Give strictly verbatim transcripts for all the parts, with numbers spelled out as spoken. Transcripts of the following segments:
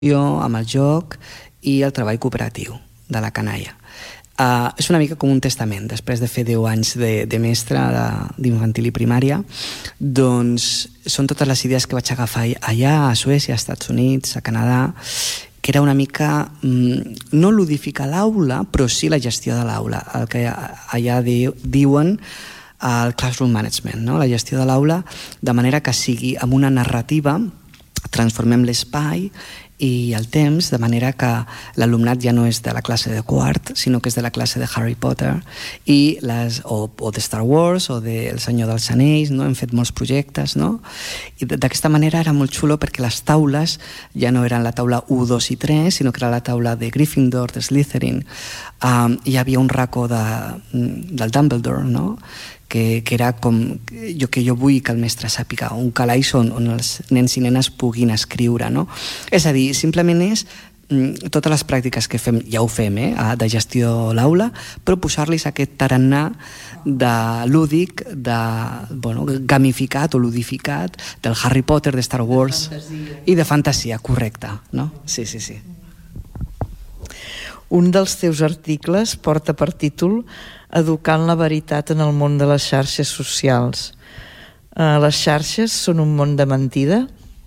amb el joc i el treball cooperatiu de la canalla. Uh, és una mica com un testament. Després de fer deu anys de, de mestre d'infantil i primària, doncs són totes les idees que vaig agafar allà, a Suècia, als Estats Units, a Canadà, que era una mica mm, no ludificar l'aula, però sí la gestió de l'aula, el que allà diu, diuen el classroom management, no? La gestió de l'aula, de manera que sigui amb una narrativa, transformem l'espai i el temps, de manera que l'alumnat ja no és de la classe de quart, sinó que és de la classe de Harry Potter i les, o, o de Star Wars o de El Senyor dels Anells, no? Hem fet molts projectes, no? I d'aquesta manera era molt xulo perquè les taules ja no eren la taula u, dos i tres, sinó que era la taula de Gryffindor, de Slytherin. Um, hi havia un racó de, del Dumbledore, no? Que, que era com jo, que jo vull que el mestre sàpiga, un calaix on, on els nens i nenes puguin escriure, no? És a dir, simplement és totes les pràctiques que fem, ja ho fem, eh, de gestió l'aula, però posar-los aquest tarannà de lúdic, de, bueno, gamificat o ludificat, del Harry Potter, de Star Wars, de i de fantasia, correcte, no? Sí, sí, sí. Un dels teus articles porta per títol Educant la veritat en el món de les xarxes socials. Uh, les xarxes són un món de mentida?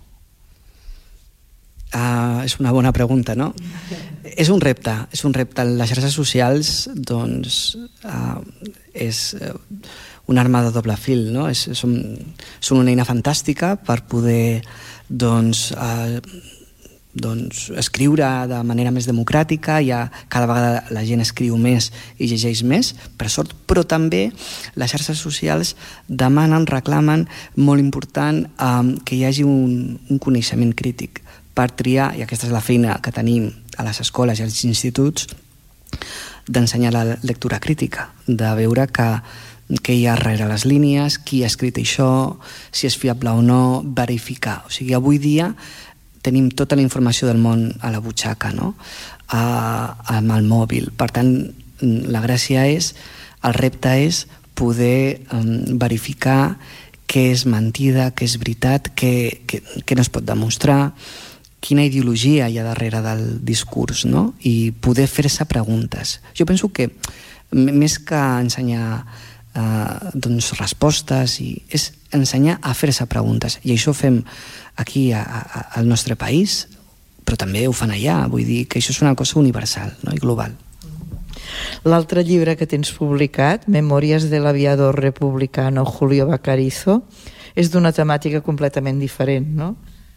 Uh, és una bona pregunta, no? És un repte, és un repte. Les xarxes socials, doncs, uh, és uh, una arma de doble fil, no? És, són, són una eina fantàstica per poder, doncs, uh, doncs, escriure de manera més democràtica, ja cada vegada la gent escriu més i llegeix més, per sort, però també les xarxes socials demanen, reclamen, molt important, um, que hi hagi un, un coneixement crític per triar, i aquesta és la feina que tenim a les escoles i als instituts, d'ensenyar la lectura crítica, de veure que què hi ha darrere les línies, qui ha escrit això, si és fiable o no, verificar. O sigui, avui dia tenim tota la informació del món a la butxaca, no? A, amb el mòbil. Per tant, la gràcia és, el repte és poder um, verificar què és mentida, què és veritat, què, què, què no es pot demostrar, quina ideologia hi ha darrere del discurs, no? I poder fer-se preguntes. Jo penso que més que ensenyar uh, doncs, respostes, i és ensenyar a fer-se preguntes. I això fem aquí a, a, al nostre país, però també ho fan allà. Vull dir que això és una cosa universal, no? I global. L'altre llibre que tens publicat, Memòries del aviador republicano Julio Bacarizo, és d'una temàtica completament diferent, no?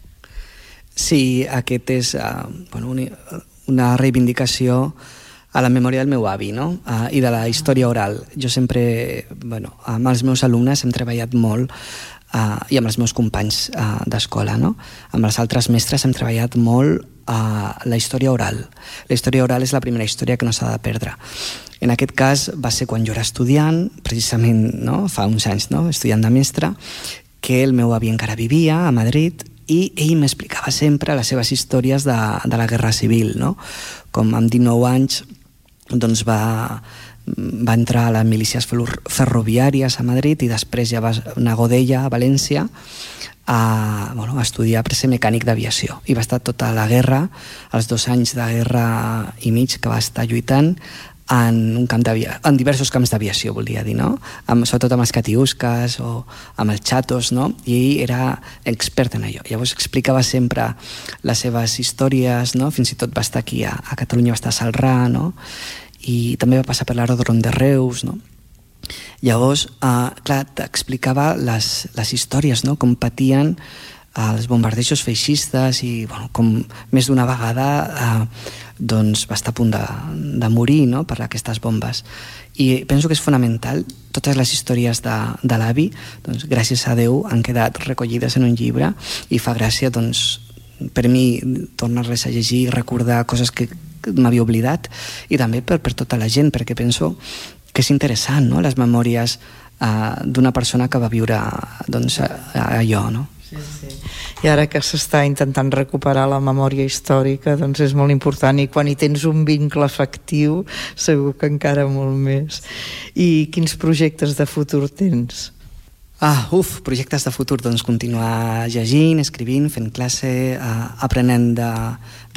Sí, aquest és uh, bueno, una reivindicació a la memòria del meu avi, no? Uh, i de la història oral. Jo sempre, bueno, amb els meus alumnes hem treballat molt Uh, i amb els meus companys uh, d'escola, no? Amb els altres mestres hem treballat molt uh, la història oral. La història oral és la primera història que no s'ha de perdre. En aquest cas va ser quan jo era estudiant, precisament, no? Fa uns anys, no? Estudiant de mestre, que el meu avi encara vivia a Madrid i ell m'explicava sempre les seves històries de, de la Guerra Civil, no? Com amb dinou anys doncs va va entrar a les milícies ferroviàries a Madrid i després ja va anar a Godella, a València, a, bueno, a estudiar per ser mecànic d'aviació. I va estar tota la guerra, els dos anys de guerra i mig que va estar lluitant en, un camp en diversos camps d'aviació, volia dir, no? Amb, sobretot amb els catiusques o amb els xatos, no? I ell era expert en allò. Llavors explicava sempre les seves històries, no? Fins i tot va estar aquí a, a Catalunya, va estar a Salrà, no? I també va passar per l'aeròdrom de Reus, no? Llavors, eh, clar, t'explicava les, les històries, no? Com patien els bombardejos feixistes i, bueno, com més d'una vegada eh, doncs va estar a punt de, de morir, no? Per aquestes bombes. I penso que és fonamental, totes les històries de, de l'avi, doncs, gràcies a Déu, han quedat recollides en un llibre i fa gràcia, doncs, per mi tornar-les a llegir i recordar coses que m'havia oblidat, i també per, per tota la gent, perquè penso que és interessant, no? Les memòries uh, d'una persona que va viure, doncs, allò, no? Sí, sí. I ara que s'està intentant recuperar la memòria històrica, doncs és molt important, i quan hi tens un vincle afectiu segur que encara molt més. I quins projectes de futur tens? Ah, uf, projectes de futur, doncs continuar llegint, escrivint, fent classe, uh, aprenent de,